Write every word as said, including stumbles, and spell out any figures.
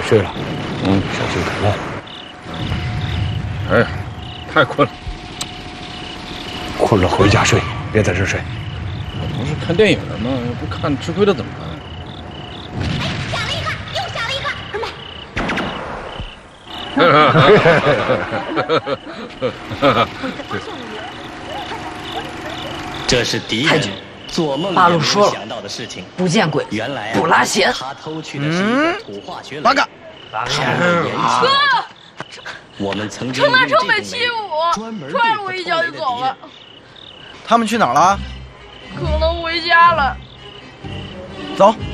睡了。嗯，小心感冒。 哎呀，太困了。 困了回家睡，别在这睡。 不是看电影吗？不看吃亏了怎么办？ 哎，想了一个，又想了一个， 这是敌人做梦也没有想到的事情。 不见鬼， 原来不拉弦。 他偷去的是一个土化学雷。 八个。 哥，我们曾经程大成没欺负我，踹了我一脚就走了。 他们去哪儿了？ 可能回家了。 走。